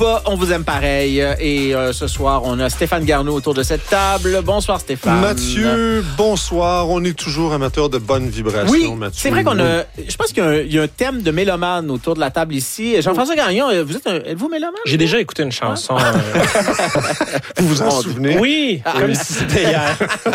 on vous aime pareil. Et ce soir, on a Stéphane Garneau autour de cette table. Bonsoir Stéphane. Mathieu, bonsoir. On est toujours amateur de bonnes vibrations, oui, Mathieu. C'est vrai qu'on a... Je pense qu'il y a un thème de mélomane autour de la table ici. Jean-François Gagnon, êtes-vous mélomane? J'ai déjà écouté une chanson. Vous vous en souvenez? Oui, comme si c'était hier.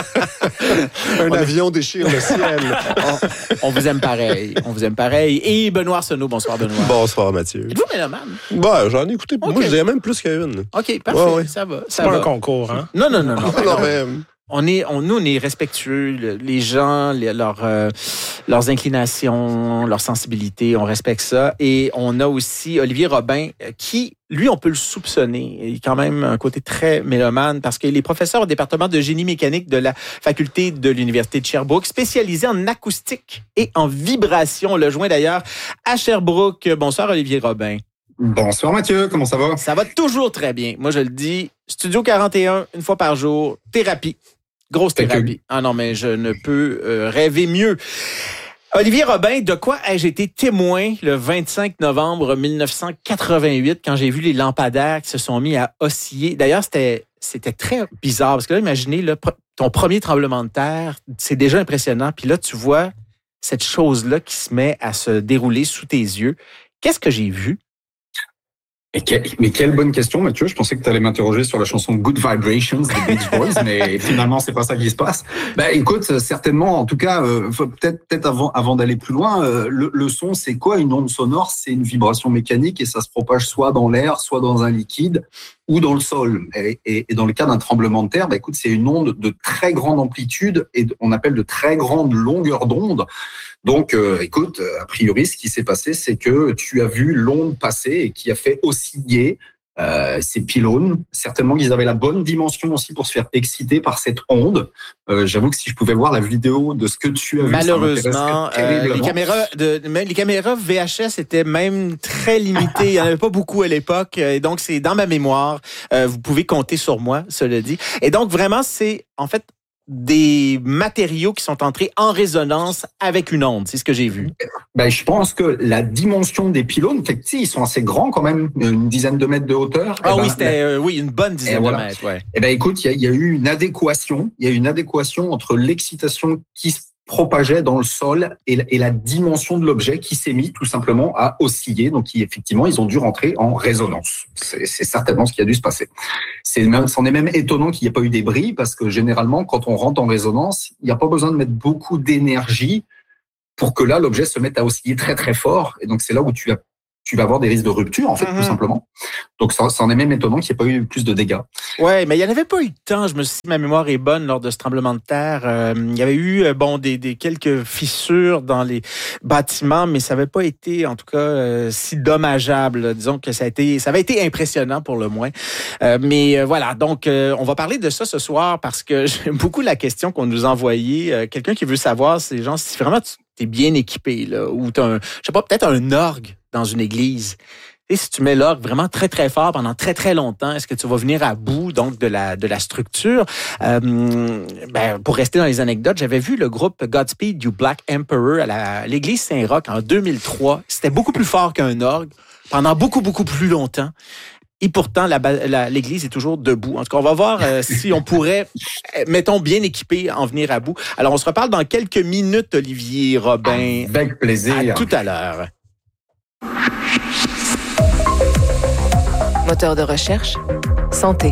Un avion déchire le ciel. On vous aime pareil. On vous aime pareil. Et Benoît Arsenault. Bonsoir Benoît. Bonsoir Mathieu. Êtes-vous mélomane? J'en ai écouté. Okay. Moi, je dirais même plus qu'une. OK, parfait. Ouais. Ça va. C'est pas un concours, hein? Non. Non, mais... On est respectueux. Les gens, leurs inclinations, leurs sensibilités, on respecte ça. Et on a aussi Olivier Robin, qui, lui, on peut le soupçonner. Il a quand même un côté très mélomane parce qu'il est professeur au département de génie mécanique de la faculté de l'Université de Sherbrooke, spécialisé en acoustique et en vibration. On l'a joint d'ailleurs à Sherbrooke. Bonsoir, Olivier Robin. Bonsoir Mathieu, comment ça va? Ça va toujours très bien. Moi, je le dis, Studio 41, une fois par jour, thérapie. Grosse thérapie. Ah non, mais je ne peux rêver mieux. Olivier Robin, de quoi ai-je été témoin le 25 novembre 1988 quand j'ai vu les lampadaires qui se sont mis à osciller? D'ailleurs, c'était très bizarre parce que là, imaginez, là, ton premier tremblement de terre, c'est déjà impressionnant. Puis là, tu vois cette chose-là qui se met à se dérouler sous tes yeux. Qu'est-ce que j'ai vu? Mais quelle bonne question, Mathieu. Je pensais que tu allais m'interroger sur la chanson Good Vibrations des Beach Boys, mais finalement, c'est pas ça qui se passe. Écoute, certainement, en tout cas, peut-être avant d'aller plus loin, le son, c'est quoi une onde sonore? C'est une vibration mécanique et ça se propage soit dans l'air, soit dans un liquide ou dans le sol. Et dans le cas d'un tremblement de terre, écoute, c'est une onde de très grande amplitude et on appelle de très grande longueur d'onde. Donc, écoute, a priori, ce qui s'est passé, c'est que tu as vu l'onde passer et qui a fait osciller ces pylônes. Certainement qu'ils avaient la bonne dimension aussi pour se faire exciter par cette onde. J'avoue que si je pouvais voir la vidéo de ce que tu as vu, malheureusement, les caméras VHS étaient même très limitées. Il n'y en avait pas beaucoup à l'époque. Et donc, c'est dans ma mémoire. Vous pouvez compter sur moi, cela dit. Et donc, vraiment, c'est en fait des matériaux qui sont entrés en résonance avec une onde. C'est ce que j'ai vu. Je pense que la dimension des pylônes, ils sont assez grands quand même, une dizaine de mètres de hauteur. Oui, une bonne dizaine de mètres. Ouais. Écoute, il y a eu une adéquation. Il y a eu une adéquation entre l'excitation qui se propageait dans le sol et la dimension de l'objet qui s'est mis tout simplement à osciller. Donc, effectivement, ils ont dû rentrer en résonance. C'est certainement ce qui a dû se passer. C'en est même étonnant qu'il n'y ait pas eu des bris parce que généralement, quand on rentre en résonance, il n'y a pas besoin de mettre beaucoup d'énergie pour que là, l'objet se mette à osciller très, très fort. Et donc, c'est là où tu vas avoir des risques de rupture, en fait, tout simplement. Donc, ça en est même étonnant qu'il n'y ait pas eu plus de dégâts. Ouais, mais il n'y en avait pas eu tant. Je me suis dit, ma mémoire est bonne lors de ce tremblement de terre. Il y avait eu, des quelques fissures dans les bâtiments, mais ça n'avait pas été, en tout cas, si dommageable. Là. Disons que ça avait été impressionnant pour le moins. Mais voilà, donc, on va parler de ça ce soir parce que j'aime beaucoup la question qu'on nous a envoyée. Quelqu'un qui veut savoir, c'est genre, si vraiment tu es bien équipé, là, ou tu as peut-être un orgue dans une église. Et si tu mets l'orgue vraiment très, très fort pendant très, très longtemps, est-ce que tu vas venir à bout donc de la structure? Pour rester dans les anecdotes, j'avais vu le groupe Godspeed You Black Emperor à l'église Saint-Roch en 2003. C'était beaucoup plus fort qu'un orgue pendant beaucoup, beaucoup plus longtemps. Et pourtant, l'église est toujours debout. En tout cas, on va voir si on pourrait, mettons, bien équipé, en venir à bout. Alors, on se reparle dans quelques minutes, Olivier Robin. Avec plaisir. À tout à l'heure. Moteur de recherche, santé.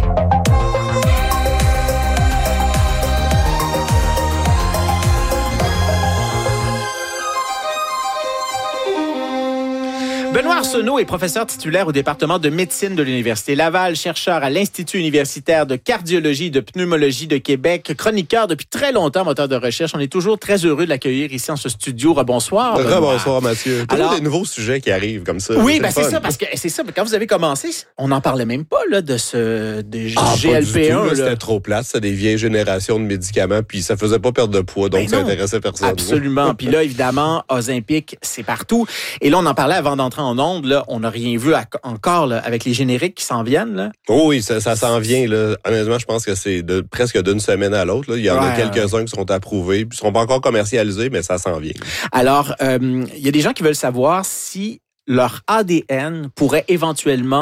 Benoît Arsenault est professeur titulaire au département de médecine de l'Université Laval, chercheur à l'Institut universitaire de cardiologie et de pneumologie de Québec, chroniqueur depuis très longtemps, moteur de recherche. On est toujours très heureux de l'accueillir ici en ce studio. Bonsoir. Bonsoir, Mathieu. Toujours des nouveaux sujets qui arrivent comme ça. Oui, c'est ça, parce que c'est ça. Quand vous avez commencé, on n'en parlait même pas là, de GLP-1. C'était trop plat. C'était des vieilles générations de médicaments, puis ça faisait pas perdre de poids, donc ça intéressait personne. Absolument. Puis là, évidemment, Ozempic, c'est partout. Et là, on en parlait avant d'entrer en ondes, là, on n'a rien vu encore là, avec les génériques qui s'en viennent. Là. Oh oui, ça s'en vient. Là. Honnêtement, je pense que c'est presque d'une semaine à l'autre. Là. Il y en a quelques-uns qui sont approuvés, puis ne seront pas encore commercialisés, mais ça s'en vient. Alors, il y a des gens qui veulent savoir si leur ADN pourrait éventuellement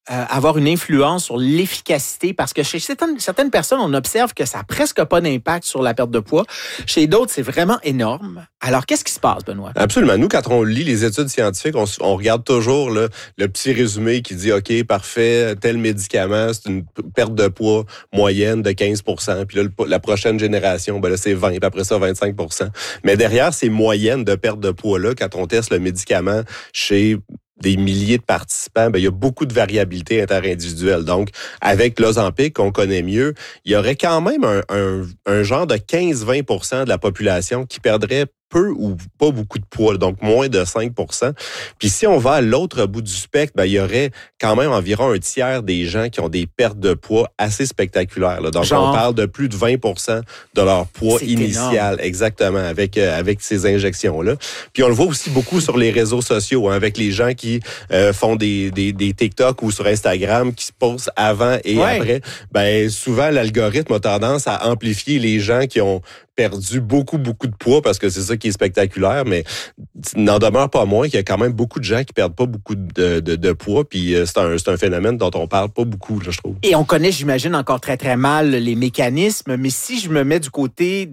avoir une influence sur l'efficacité? Parce que chez certaines personnes, on observe que ça n'a presque pas d'impact sur la perte de poids. Chez d'autres, c'est vraiment énorme. Alors, qu'est-ce qui se passe, Benoît? Absolument. Nous, quand on lit les études scientifiques, on regarde toujours le petit résumé qui dit, OK, parfait, tel médicament, c'est une perte de poids moyenne de 15%. Puis là, la prochaine génération, ben là, c'est 20%, puis après ça, 25%. Mais derrière ces moyennes de perte de poids-là, quand on teste le médicament chez des milliers de participants, ben, il y a beaucoup de variabilité interindividuelle. Donc, avec l'Ozempic, qu'on connaît mieux, il y aurait quand même un genre de 15-20% de la population qui perdrait peu ou pas beaucoup de poids, donc moins de 5%. Puis si on va à l'autre bout du spectre, ben, il y aurait quand même environ un tiers des gens qui ont des pertes de poids assez spectaculaires. Là. Donc, on parle de plus de 20% de leur poids initial, exactement, avec ces injections-là. Puis on le voit aussi beaucoup sur les réseaux sociaux, hein, avec les gens qui font des TikTok ou sur Instagram, qui se posent avant et après. Ben souvent, l'algorithme a tendance à amplifier les gens qui ont perdu beaucoup de poids parce que c'est ça qui est spectaculaire, mais n'en demeure pas moins qu'il y a quand même beaucoup de gens qui perdent pas beaucoup de poids, puis c'est un phénomène dont on parle pas beaucoup, là, je trouve. Et on connaît, j'imagine, encore très, très mal les mécanismes, mais si je me mets du côté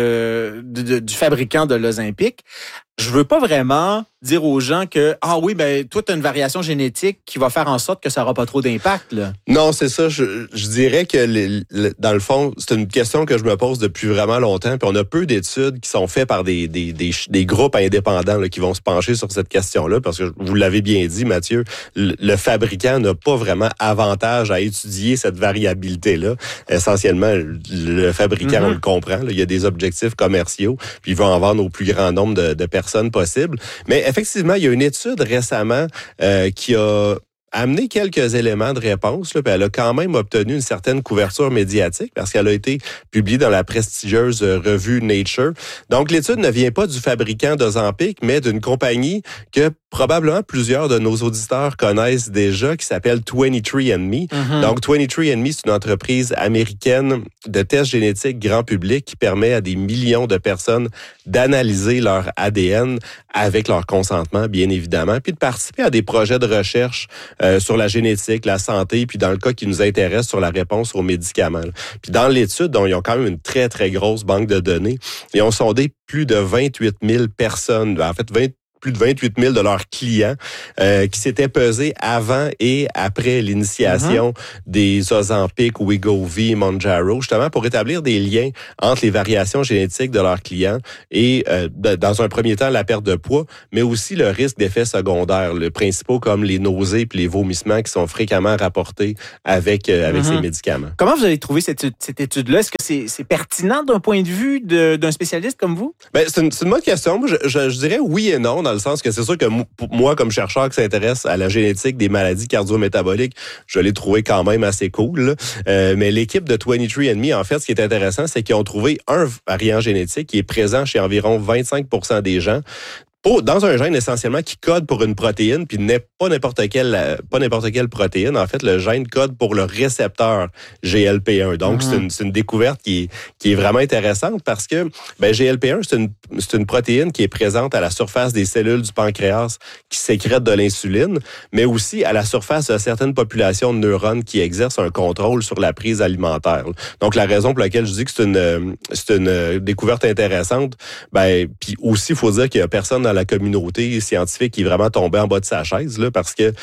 du fabricant de l'Ozempic, je veux pas vraiment dire aux gens que, ah oui, ben toi, tu as une variation génétique qui va faire en sorte que ça n'aura pas trop d'impact, là. Non, c'est ça. Je dirais que, dans le fond, c'est une question que je me pose depuis vraiment longtemps, puis on a peu d'études qui sont faites par des groupes indépendants là, qui vont se pencher sur cette question-là, parce que vous l'avez bien dit, Mathieu, le fabricant n'a pas vraiment avantage à étudier cette variabilité-là. Essentiellement, le fabricant, on le comprend, là, il y a des objectifs commerciaux, puis il va en vendre au plus grand nombre de personnes possible. Mais effectivement, il y a une étude récemment qui a amené quelques éléments de réponse, là, puis elle a quand même obtenu une certaine couverture médiatique parce qu'elle a été publiée dans la prestigieuse revue Nature. Donc, l'étude ne vient pas du fabricant d'Ozempic, mais d'une compagnie que probablement plusieurs de nos auditeurs connaissent déjà, qui s'appelle 23andMe. Donc, 23andMe, c'est une entreprise américaine de tests génétiques grand public qui permet à des millions de personnes d'analyser leur ADN avec leur consentement, bien évidemment, puis de participer à des projets de recherche sur la génétique, la santé, puis dans le cas qui nous intéresse, sur la réponse aux médicaments. Puis dans l'étude, donc, ils ont quand même une très, très grosse banque de données. Ils ont sondé plus de 28 000 personnes, en fait, plus de 28 000 de leurs clients qui s'étaient pesés avant et après l'initiation des Ozempic, Wegovy, Mounjaro, justement pour établir des liens entre les variations génétiques de leurs clients et, dans un premier temps, la perte de poids, mais aussi le risque d'effets secondaires, les principaux comme les nausées et les vomissements qui sont fréquemment rapportés avec ces médicaments. Comment vous avez trouvé cette étude-là? Est-ce que c'est pertinent d'un point de vue d'un spécialiste comme vous? Ben, c'est une bonne question. Moi, je dirais oui et non, dans le sens que c'est sûr que moi, comme chercheur qui s'intéresse à la génétique des maladies cardio-métaboliques, je l'ai trouvé quand même assez cool. Mais l'équipe de 23andMe, en fait, ce qui est intéressant, c'est qu'ils ont trouvé un variant génétique qui est présent chez environ 25% des gens, dans un gène essentiellement qui code pour une protéine, puis n'est pas n'importe quelle protéine. En fait, le gène code pour le récepteur GLP-1. Donc, c'est une découverte qui est vraiment intéressante parce que GLP-1, c'est une protéine qui est présente à la surface des cellules du pancréas qui sécrètent de l'insuline, mais aussi à la surface de certaines populations de neurones qui exercent un contrôle sur la prise alimentaire. Donc, la raison pour laquelle je dis que c'est une découverte intéressante, puis aussi, il faut dire qu'il y a personne dans la communauté scientifique qui est vraiment tombé en bas de sa chaise, là, parce que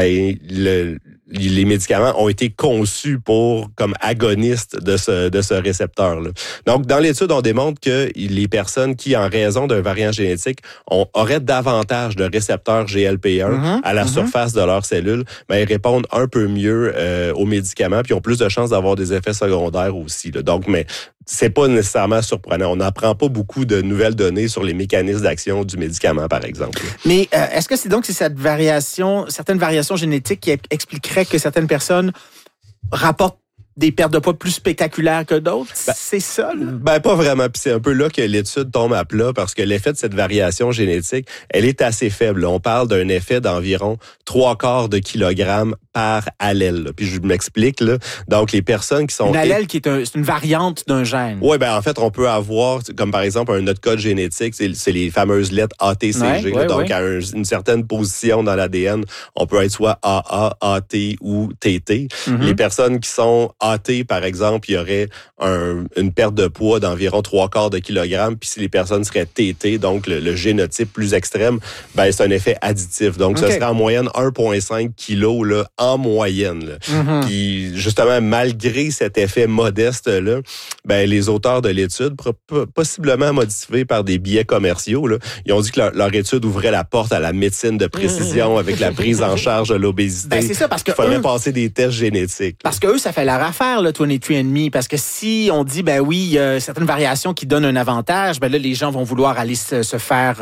les médicaments ont été conçus comme agonistes de ce récepteur-là. Donc, dans l'étude, on démontre que les personnes qui, en raison d'un variant génétique, auraient davantage de récepteurs GLP-1 à la surface de leurs cellules, ils répondent un peu mieux aux médicaments, puis ont plus de chances d'avoir des effets secondaires aussi. Là. Donc, mais c'est pas nécessairement surprenant. On n'apprend pas beaucoup de nouvelles données sur les mécanismes d'action du médicament, par exemple. Mais est-ce que c'est certaines variations génétiques qui expliqueraient que certaines personnes rapportent des pertes de poids plus spectaculaires que d'autres? C'est ça, là? Ben, pas vraiment. Puis c'est un peu là que l'étude tombe à plat parce que l'effet de cette variation génétique, elle est assez faible. On parle d'un effet d'environ 3/4 de kilogramme par allèle. Puis je m'explique, là. Donc, les personnes qui sont... Une allèle qui est c'est une variante d'un gène. Oui, ben en fait, on peut avoir, comme par exemple, notre code génétique, c'est les fameuses lettres ATCG. Donc, à une certaine position dans l'ADN, on peut être soit AA, AT ou TT. Les personnes qui sont AT, par exemple, il y aurait une perte de poids d'environ 3/4 de kilogramme. Puis si les personnes seraient TT, donc le génotype plus extrême, ben c'est un effet additif. Donc, ce serait en moyenne 1,5 kg là, en moyenne. Là. Puis justement, malgré cet effet modeste-là, ben les auteurs de l'étude, possiblement motivés par des biais commerciaux, là, ils ont dit que leur étude ouvrait la porte à la médecine de précision avec la prise en charge de l'obésité. Ben, c'est ça, parce que il faudrait passer des tests génétiques. Parce que eux, ça fait leur affaire, le 23andMe. Parce que si on dit, ben oui, il y a certaines variations qui donnent un avantage, ben là, les gens vont vouloir aller se faire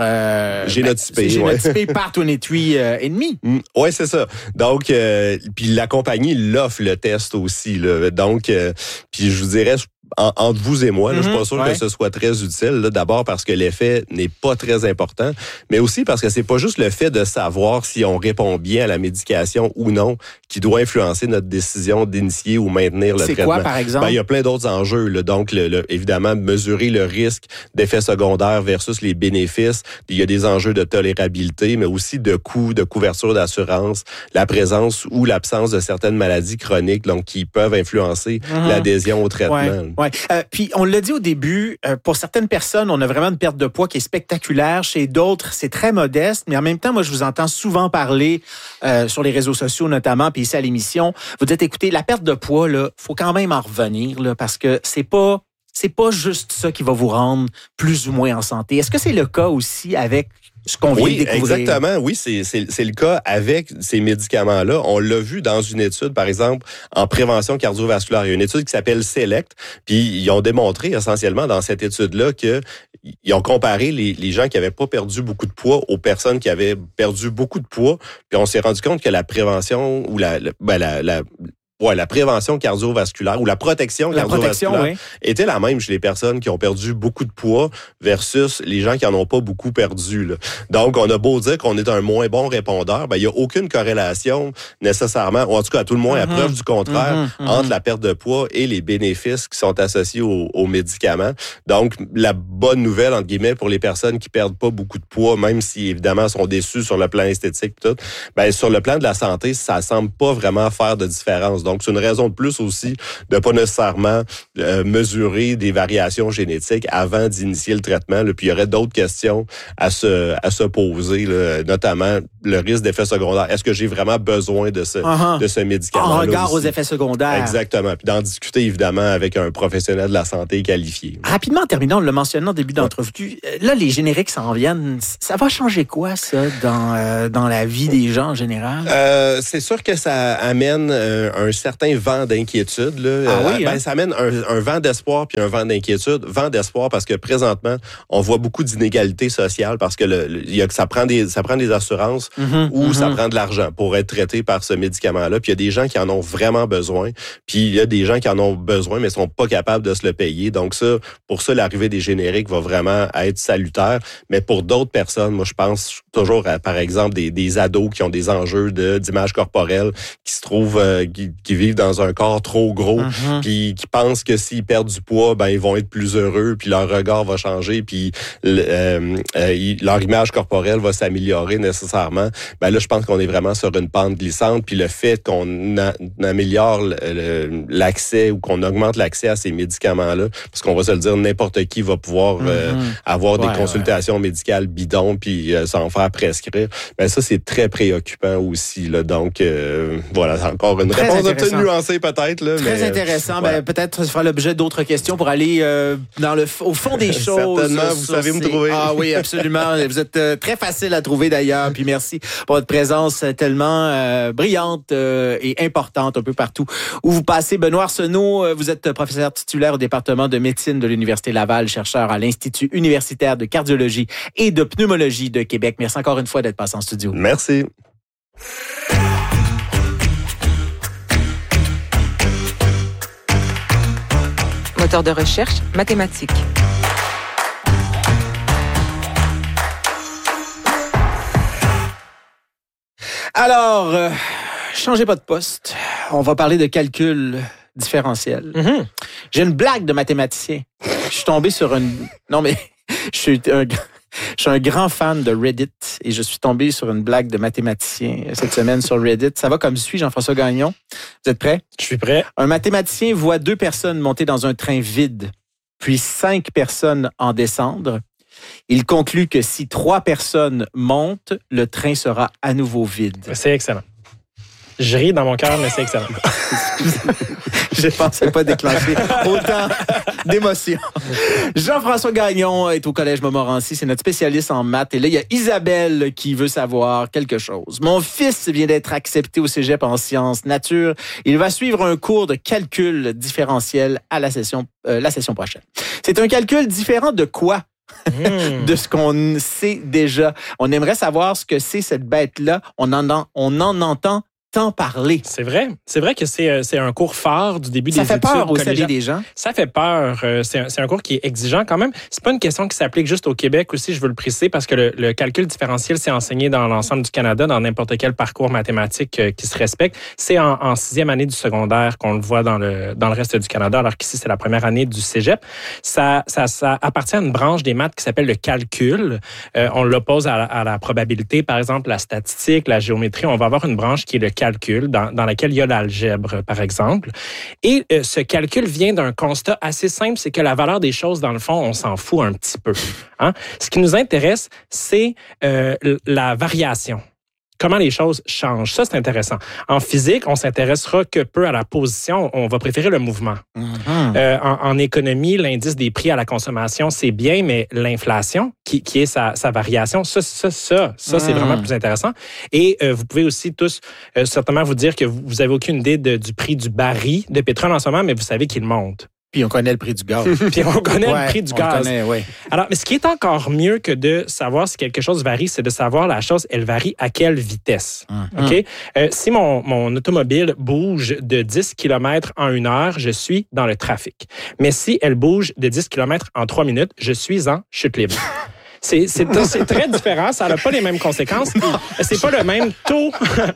génotyper par 23andMe. Oui, c'est ça. Donc, puis la compagnie l'offre le test aussi. Là. Donc, puis je vous dirais, entre vous et moi, là, je suis pas sûr que ce soit très utile. Là, d'abord parce que l'effet n'est pas très important, mais aussi parce que c'est pas juste le fait de savoir si on répond bien à la médication ou non qui doit influencer notre décision d'initier ou maintenir le traitement. C'est quoi, par exemple? Ben, il y a plein d'autres enjeux. Là. Donc, évidemment, mesurer le risque d'effets secondaires versus les bénéfices. Il y a des enjeux de tolérabilité, mais aussi de coûts, de couverture d'assurance, la présence ou l'absence de certaines maladies chroniques, donc qui peuvent influencer l'adhésion au traitement. Ouais. Puis on l'a dit au début, pour certaines personnes, on a vraiment une perte de poids qui est spectaculaire. Chez d'autres, c'est très modeste. Mais en même temps, moi, je vous entends souvent parler sur les réseaux sociaux notamment, puis ici à l'émission. Vous dites, écoutez, la perte de poids, là, faut quand même en revenir, là, parce que c'est pas juste ça qui va vous rendre plus ou moins en santé. Est-ce que c'est le cas aussi avec ce qu'on vient de découvrir? Exactement. Oui, c'est le cas avec ces médicaments-là. On l'a vu dans une étude, par exemple, en prévention cardiovasculaire. Il y a une étude qui s'appelle SELECT, puis ils ont démontré essentiellement dans cette étude-là que ils ont comparé les gens qui avaient pas perdu beaucoup de poids aux personnes qui avaient perdu beaucoup de poids, puis on s'est rendu compte que la prévention ou la prévention cardiovasculaire ou la protection cardiovasculaire était la même chez les personnes qui ont perdu beaucoup de poids versus les gens qui en ont pas beaucoup perdu. Là. Donc, on a beau dire qu'on est un moins bon répondeur, ben il y a aucune corrélation nécessairement, ou en tout cas à tout le moins à preuve du contraire, entre la perte de poids et les bénéfices qui sont associés aux médicaments. Donc, la bonne nouvelle, entre guillemets, pour les personnes qui perdent pas beaucoup de poids, même si évidemment sont déçus sur le plan esthétique et tout, ben sur le plan de la santé, ça semble pas vraiment faire de différence. Donc, c'est une raison de plus aussi de pas nécessairement mesurer des variations génétiques avant d'initier le traitement. Là. Puis, il y aurait d'autres questions à se poser, là, notamment le risque d'effets secondaires. Est-ce que j'ai vraiment besoin de ce médicament? En regard aux effets secondaires. Exactement. Puis d'en discuter, évidemment, avec un professionnel de la santé qualifié. Rapidement, en terminant, on l'a mentionné en début d'entrevue, là, les génériques s'en viennent. Ça va changer quoi, ça, dans la vie des gens en général? C'est sûr que ça amène un certain vent d'inquiétude. Là. Ça amène un vent d'espoir puis un vent d'inquiétude. Vent d'espoir parce que présentement, on voit beaucoup d'inégalités sociales parce que ça prend des assurances ou ça prend de l'argent pour être traité par ce médicament-là. Puis il y a des gens qui en ont vraiment besoin. Puis il y a des gens qui en ont besoin mais sont pas capables de se le payer. Donc pour ça, l'arrivée des génériques va vraiment être salutaire. Mais pour d'autres personnes, moi je pense toujours à, par exemple, des ados qui ont des enjeux d'image corporelle, qui se trouvent, qui vivent dans un corps trop gros, puis qui pensent que s'ils perdent du poids, ben ils vont être plus heureux, puis leur regard va changer, puis leur image corporelle va s'améliorer nécessairement. Ben là, je pense qu'on est vraiment sur une pente glissante, puis le fait qu'on améliore l'accès ou qu'on augmente l'accès à ces médicaments-là, parce qu'on va se le dire, n'importe qui va pouvoir avoir des consultations médicales bidons, puis s'en faire prescrire. Ben ça, c'est très préoccupant aussi. Là. Donc, voilà, c'est encore une réponse un peu nuancée peut-être. Là, très intéressant. Voilà. Ben, peut-être ce sera l'objet d'autres questions pour aller au fond des choses. Certainement, vous savez me trouver. Ah oui, absolument. Vous êtes très facile à trouver d'ailleurs. Puis merci pour votre présence tellement brillante et importante un peu partout où vous passez. Benoît Arsenault, vous êtes professeur titulaire au département de médecine de l'Université Laval, chercheur à l'Institut universitaire de cardiologie et de pneumologie de Québec. Merci encore une fois d'être passé en studio. Merci. moteur de recherche mathématique. Alors, changez pas de poste. On va parler de calcul différentiel. Mhm. J'ai une blague de mathématicien. Je suis tombé sur une... Non, mais je suis un grand fan de Reddit et je suis tombé sur une blague de mathématicien cette semaine sur Reddit. Ça va comme suit, Jean-François Gagnon. Vous êtes prêts? Je suis prêt. Un mathématicien voit 2 personnes monter dans un train vide, puis 5 personnes en descendre. Il conclut que si 3 personnes montent, le train sera à nouveau vide. C'est excellent. Je ris dans mon cœur, mais c'est excellent. Je ne pensais pas déclencher autant d'émotions. Jean-François Gagnon est au Collège Montmorency. C'est notre spécialiste en maths. Et là, il y a Isabelle qui veut savoir quelque chose. Mon fils vient d'être accepté au cégep en sciences nature. Il va suivre un cours de calcul différentiel à la session prochaine. C'est un calcul différent de quoi? De ce qu'on sait déjà. On aimerait savoir ce que c'est cette bête-là. On en entend tant parler. C'est vrai. C'est vrai que c'est un cours phare du début des études. Ça fait peur au salut collégiales. des gens. Ça fait peur. C'est un cours qui est exigeant quand même. C'est pas une question qui s'applique juste au Québec aussi, je veux le préciser, parce que le calcul différentiel, c'est enseigné dans l'ensemble du Canada, dans n'importe quel parcours mathématique qui se respecte. C'est en 6e année du secondaire qu'on le voit dans le reste du Canada, alors qu'ici, c'est la première année du cégep. Ça appartient à une branche des maths qui s'appelle le calcul. On l'oppose à la probabilité, par exemple, la statistique, la géométrie. On va avoir une branche qui est le calcul, dans laquelle il y a l'algèbre, par exemple. Et ce calcul vient d'un constat assez simple, c'est que la valeur des choses, dans le fond, on s'en fout un petit peu. Hein? Ce qui nous intéresse, c'est la variation. Comment les choses changent. Ça, c'est intéressant. En physique, on s'intéressera que peu à la position. On va préférer le mouvement. Mm-hmm. En économie, l'indice des prix à la consommation, c'est bien, mais l'inflation, qui est sa variation, ça c'est vraiment plus intéressant. Et vous pouvez aussi tous certainement vous dire que vous n'avez aucune idée du prix du baril de pétrole en ce moment, mais vous savez qu'il monte. Puis on connaît le prix du gaz. Puis on connaît le prix du gaz. Ouais. Alors, mais ce qui est encore mieux que de savoir si quelque chose varie, c'est de savoir la chose, elle varie à quelle vitesse. OK? Si mon automobile bouge de 10 km en 1 heure, je suis dans le trafic. Mais si elle bouge de 10 km en 3 minutes, je suis en chute libre. C'est très différent, ça n'a pas les mêmes conséquences. C'est pas le même taux.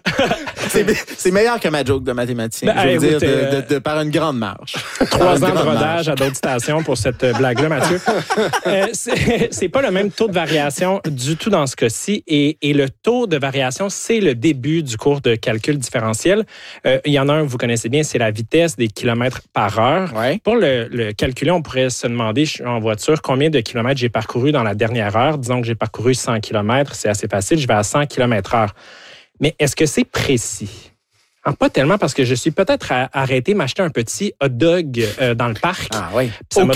C'est meilleur que ma joke de mathématicien, je veux dire, de par une grande marge. 3 ans de rodage à d'autres stations pour cette blague-là, Mathieu. C'est pas le même taux de variation du tout dans ce cas-ci. Et le taux de variation, c'est le début du cours de calcul différentiel. Il y en a un que vous connaissez bien, c'est la vitesse des kilomètres par heure. Ouais. Pour le calculer, on pourrait se demander, je suis en voiture, combien de kilomètres j'ai parcouru dans la dernière heure. Disons que j'ai parcouru 100 km, c'est assez facile, je vais à 100 km/h. Mais est-ce que c'est précis? Pas tellement, parce que je suis peut-être arrêté m'acheter un petit hot dog dans le parc. Ah oui.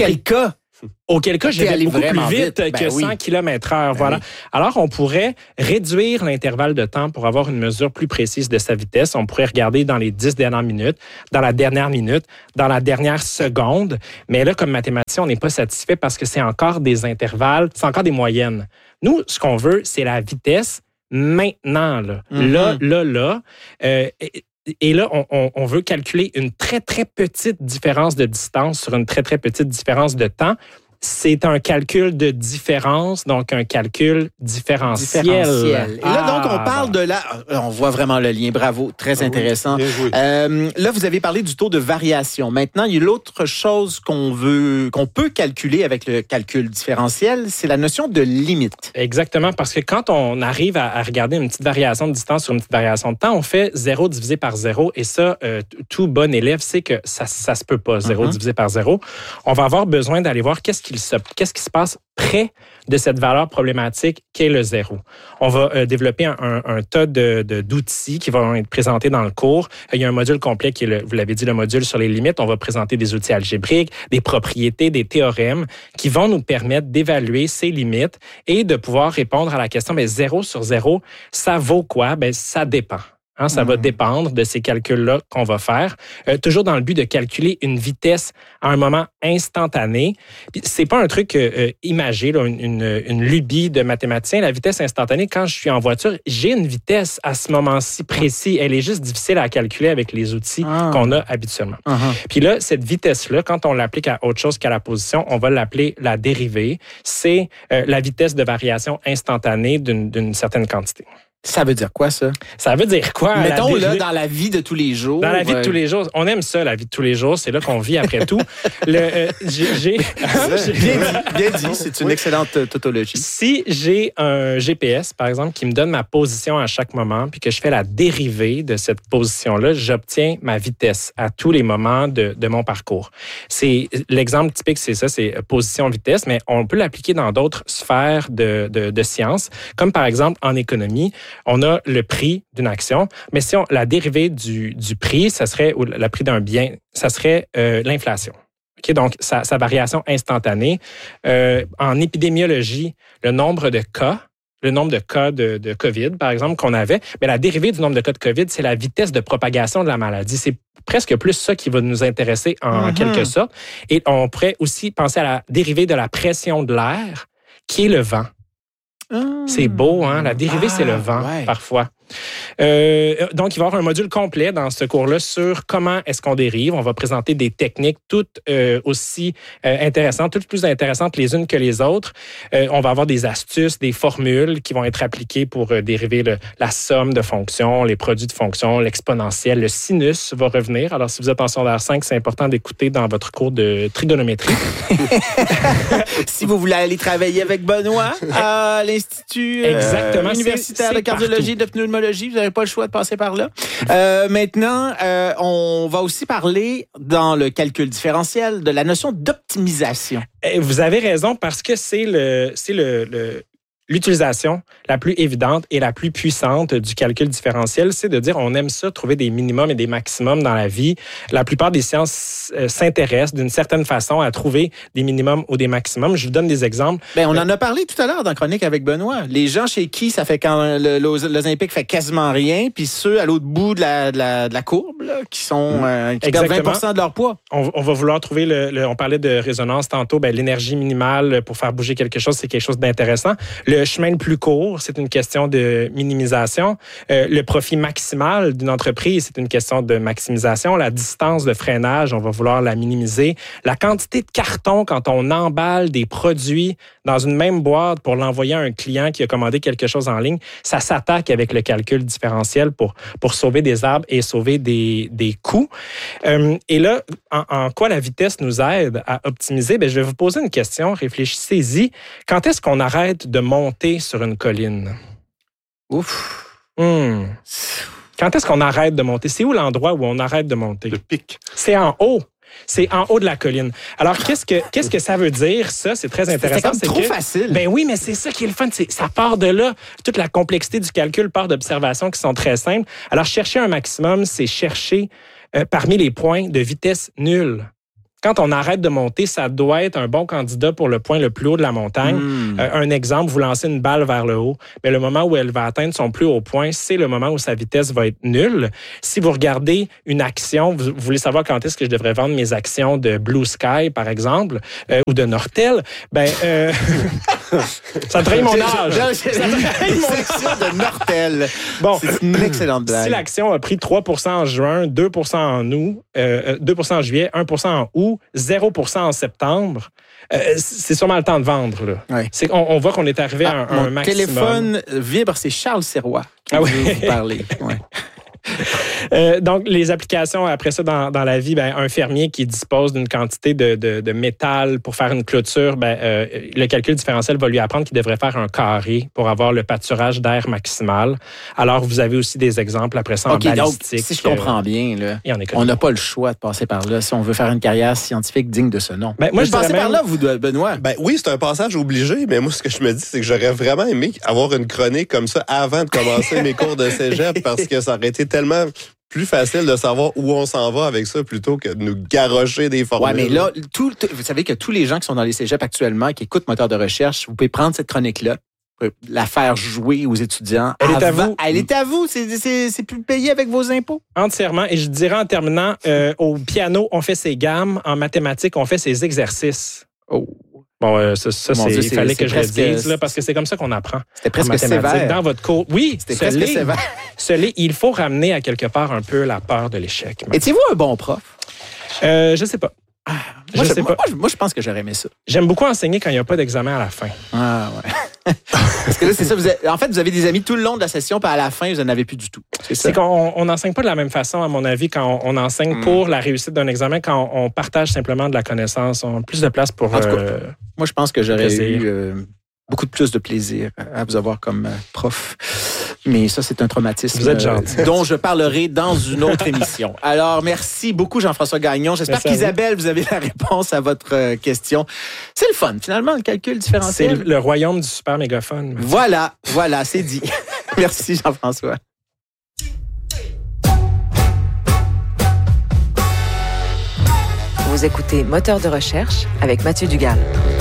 Auquel cas, je vais beaucoup plus vite que 100 km/h. Voilà. Oui. Alors, on pourrait réduire l'intervalle de temps pour avoir une mesure plus précise de sa vitesse. On pourrait regarder dans les 10 dernières minutes, dans la dernière minute, dans la dernière seconde. Mais là, comme mathématicien, on n'est pas satisfait parce que c'est encore des intervalles, c'est encore des moyennes. Nous, ce qu'on veut, c'est la vitesse maintenant. Là. Mm-hmm. Et là, on veut calculer une très, très petite différence de distance sur une très, très petite différence de temps. C'est un calcul de différence, donc un calcul différentiel. Et là, donc, on parle de la... On voit vraiment le lien. Bravo. Très intéressant. Oui. Là, vous avez parlé du taux de variation. Maintenant, il y a l'autre chose qu'on peut calculer avec le calcul différentiel, c'est la notion de limite. Exactement, parce que quand on arrive à regarder une petite variation de distance sur une petite variation de temps, on fait 0 divisé par 0. Et ça, tout bon élève sait que ça se peut pas, 0 divisé par 0. On va avoir besoin d'aller voir qu'est-ce qui se passe près de cette valeur problématique qu'est le 0. On va développer un tas d'outils qui vont être présentés dans le cours. Il y a un module complet qui est, vous l'avez dit, le module sur les limites. On va présenter des outils algébriques, des propriétés, des théorèmes qui vont nous permettre d'évaluer ces limites et de pouvoir répondre à la question, 0 sur 0, ça vaut quoi? Ça dépend. Ça va dépendre de ces calculs-là qu'on va faire, toujours dans le but de calculer une vitesse à un moment instantané. Puis c'est pas un truc imagé, là, une lubie de mathématicien. La vitesse instantanée, quand je suis en voiture, j'ai une vitesse à ce moment-ci précis. Elle est juste difficile à calculer avec les outils qu'on a habituellement. Puis là, cette vitesse-là, quand on l'applique à autre chose qu'à la position, on va l'appeler la dérivée. C'est la vitesse de variation instantanée d'une certaine quantité. Ça veut dire quoi, ça? Ça veut dire quoi? Mettons, là, dans la vie de tous les jours. Dans la vie de tous les jours. On aime ça, la vie de tous les jours. C'est là qu'on vit après tout. Bien dit. C'est une excellente tautologie. Si j'ai un GPS, par exemple, qui me donne ma position à chaque moment, puis que je fais la dérivée de cette position-là, j'obtiens ma vitesse à tous les moments de mon parcours. L'exemple typique, c'est ça, c'est position-vitesse, mais on peut l'appliquer dans d'autres sphères de sciences, comme par exemple en économie. On a le prix d'une action, mais si la dérivée du prix, ça serait, ou le prix d'un bien, ça serait l'inflation. Okay, donc, sa variation instantanée. En épidémiologie, le nombre de cas de COVID, par exemple, qu'on avait, mais la dérivée du nombre de cas de COVID, c'est la vitesse de propagation de la maladie. C'est presque plus ça qui va nous intéresser en quelque sorte. Et on pourrait aussi penser à la dérivée de la pression de l'air, qui est le vent. C'est beau, hein? La dérivée, c'est le vent, parfois. Donc, il va y avoir un module complet dans ce cours-là sur comment est-ce qu'on dérive. On va présenter des techniques toutes aussi intéressantes, toutes plus intéressantes les unes que les autres. On va avoir des astuces, des formules qui vont être appliquées pour dériver la somme de fonctions, les produits de fonctions, l'exponentielle, le sinus va revenir. Alors, si vous êtes en secondaire 5, c'est important d'écouter dans votre cours de trigonométrie. Si vous voulez aller travailler avec Benoît à l'Institut universitaire de cardiologie et de pneumologie, vous n'avez pas le choix de passer par là. Maintenant, on va aussi parler dans le calcul différentiel de la notion d'optimisation. Vous avez raison parce que c'est l'utilisation la plus évidente et la plus puissante du calcul différentiel, c'est de dire on aime ça, trouver des minimums et des maximums dans la vie. La plupart des sciences s'intéressent d'une certaine façon à trouver des minimums ou des maximums. Je vous donne des exemples. On en a parlé tout à l'heure dans Chronique avec Benoît. Les gens chez qui ça fait quand l'Olympique fait quasiment rien, puis ceux à l'autre bout de la courbe là, qui sont qui perdent 20% de leur poids. On va vouloir trouver on parlait de résonance tantôt, l'énergie minimale pour faire bouger quelque chose, c'est quelque chose d'intéressant. Le chemin le plus court, c'est une question de minimisation. Le profit maximal d'une entreprise, c'est une question de maximisation. La distance de freinage, on va vouloir la minimiser. La quantité de carton quand on emballe des produits dans une même boîte pour l'envoyer à un client qui a commandé quelque chose en ligne, ça s'attaque avec le calcul différentiel pour sauver des arbres et sauver des coûts. Et là, en quoi la vitesse nous aide à optimiser? Je vais vous poser une question, réfléchissez-y. Quand est-ce qu'on arrête de monter sur une colline? Ouf! Quand est-ce qu'on arrête de monter? C'est où l'endroit où on arrête de monter? Le pic. C'est en haut. C'est en haut de la colline. Alors, qu'est-ce que ça veut dire, ça? C'est très intéressant. C'est trop facile. Oui, mais c'est ça qui est le fun. Ça part de là. Toute la complexité du calcul part d'observations qui sont très simples. Alors, chercher un maximum, c'est chercher parmi les points de vitesse nulle. Quand on arrête de monter, ça doit être un bon candidat pour le point le plus haut de la montagne. Un exemple, vous lancez une balle vers le haut, mais le moment où elle va atteindre son plus haut point, c'est le moment où sa vitesse va être nulle. Si vous regardez une action, vous voulez savoir quand est-ce que je devrais vendre mes actions de Blue Sky, par exemple, ou de Nortel, ça trahit mon âge. Ça trahit mon âge de Nortel. Bon, c'est une excellente blague. Si l'action a pris 3% en juin, 2% en août, 2% en juillet, 1% en août, 0% en septembre, c'est sûrement le temps de vendre. Là. Ouais. On voit qu'on est arrivé à un maximum. Mon téléphone vibre, c'est Charles Sirois qui veut vous parler. Donc, les applications après ça dans la vie, un fermier qui dispose d'une quantité de métal pour faire une clôture, le calcul différentiel va lui apprendre qu'il devrait faire un carré pour avoir le pâturage d'air maximal. Alors, vous avez aussi des exemples après ça en balistique. Donc, si je comprends bien, là, et on n'a pas le choix de passer par là si on veut faire une carrière scientifique digne de ce nom. Moi, je passer par là, vous, Benoît? Oui, c'est un passage obligé, mais moi, ce que je me dis, c'est que j'aurais vraiment aimé avoir une chronique comme ça avant de commencer mes cours de cégep parce que ça aurait été tellement plus facile de savoir où on s'en va avec ça plutôt que de nous garrocher des formules. Oui, mais là, vous savez que tous les gens qui sont dans les cégeps actuellement, qui écoutent Moteur de recherche, vous pouvez prendre cette chronique-là, la faire jouer aux étudiants. Elle est à vous. Elle est à vous. C'est plus payé avec vos impôts. Entièrement. Et je dirais en terminant, au piano, on fait ses gammes. En mathématiques, on fait ses exercices. Oh. Bon, ça Mon Dieu, il fallait que je le presque- dise, là, parce que c'est comme ça qu'on apprend. C'était presque en mathématiques. sévère. Dans votre cours. Oui, C'était presque sévère. il faut ramener à quelque part un peu la peur de l'échec. Étiez-vous un bon prof? Je sais pas. Moi, Je sais pas. Moi, je pense que j'aurais aimé ça. J'aime beaucoup enseigner quand il n'y a pas d'examen à la fin. Ah, ouais. Parce que là, c'est ça. En fait, vous avez des amis tout le long de la session, puis à la fin, vous n'en avez plus du tout. C'est ça. C'est qu'on n'enseigne pas de la même façon, à mon avis, quand on enseigne pour la réussite d'un examen, quand on partage simplement de la connaissance. On a plus de place pour... En tout cas, moi, je pense que j'aurais plaisir. eu beaucoup de plus de plaisir à vous avoir comme prof. Mais ça, c'est un traumatisme Vous êtes gentil. dont je parlerai dans une autre émission. Alors, merci beaucoup, Jean-François Gagnon. J'espère Merci à vous. qu'Isabelle, vous avez la réponse à votre question. C'est le fun, finalement, le calcul C'est différentiel. le royaume du super mégaphone. Voilà, c'est dit. Merci, Jean-François. Vous écoutez Moteur de recherche avec Mathieu Dugal.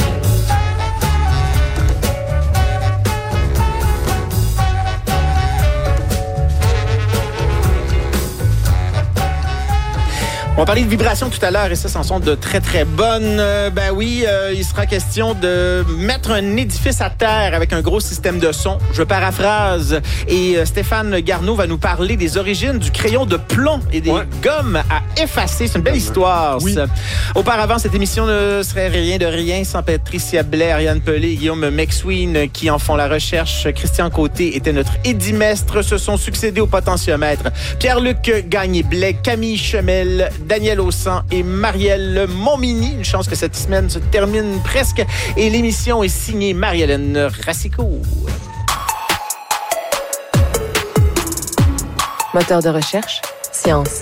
On va parler de vibrations tout à l'heure et ça, c'en sont de très, très bonnes. Il sera question de mettre un édifice à terre avec un gros système de son. Je paraphrase. Et Stéphane Garneau va nous parler des origines du crayon de plomb et des gommes à effacer. C'est une belle histoire, ça. Auparavant, cette émission ne serait rien de rien sans Patricia Blais, Ariane Pelé et Guillaume McSween qui en font la recherche. Christian Côté était notre édimestre. Se sont succédés au potentiomètre Pierre-Luc Gagné-Blais, Camille Chemel, Daniel Aussan et Marielle Montmini. Une chance que cette semaine se termine presque. Et l'émission est signée Marie-Hélène Racicot. Moteur de recherche, science.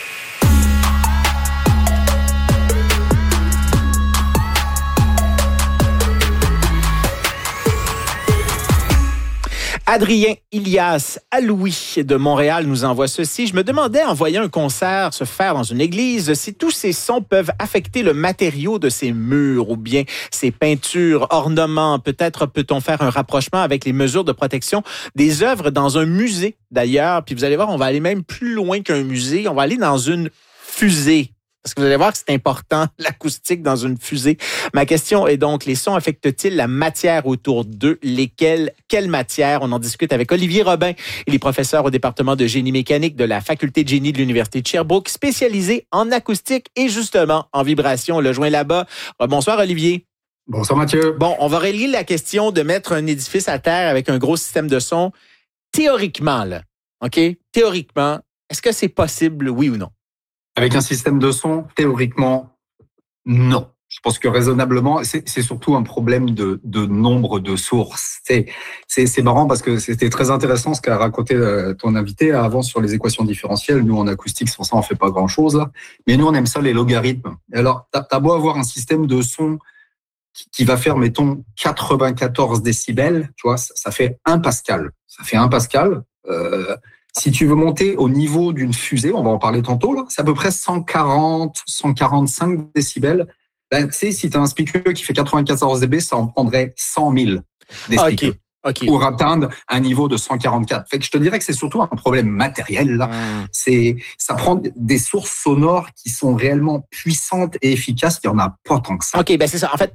Adrien Ilias Aloui de Montréal nous envoie ceci. Je me demandais, en voyant un concert se faire dans une église, si tous ces sons peuvent affecter le matériau de ces murs ou bien ces peintures, ornements. Peut-être peut-on faire un rapprochement avec les mesures de protection des œuvres dans un musée, d'ailleurs. Puis vous allez voir, on va aller même plus loin qu'un musée. On va aller dans une fusée. Parce que vous allez voir que c'est important, l'acoustique dans une fusée. Ma question est donc, les sons affectent-ils la matière autour d'eux? Lesquels? Quelle matière? On en discute avec Olivier Robin. Il est professeur au département de génie mécanique de la faculté de génie de l'Université de Sherbrooke, spécialisé en acoustique et justement en vibration. On le joint là-bas. Bonsoir, Olivier. Bonsoir Mathieu. Bon, on va régler la question de mettre un édifice à terre avec un gros système de son. Théoriquement, là, OK? Théoriquement, est-ce que c'est possible, oui ou non? Avec un système de son, théoriquement, non. Je pense que raisonnablement, c'est surtout un problème de nombre de sources. C'est marrant parce que c'était très intéressant ce qu'a raconté ton invité avant sur les équations différentielles. Nous, en acoustique, sur ça, on fait pas grand-chose. Là. Mais nous, on aime ça, les logarithmes. Et alors, t'as beau avoir un système de son qui va faire, mettons, 94 décibels, tu vois, ça fait 1 pascal. Ça fait 1 pascal. Si tu veux monter au niveau d'une fusée, on va en parler tantôt, là, c'est à peu près 140, 145 décibels. Ben, tu sais, si tu as un speaker qui fait 94 dB, ça en prendrait 100 000 des speakers pour atteindre un niveau de 144. Fait que je te dirais que c'est surtout un problème matériel, là. Ça prend des sources sonores qui sont réellement puissantes et efficaces. Il n'y en a pas tant que ça. OK, ben c'est ça. En fait,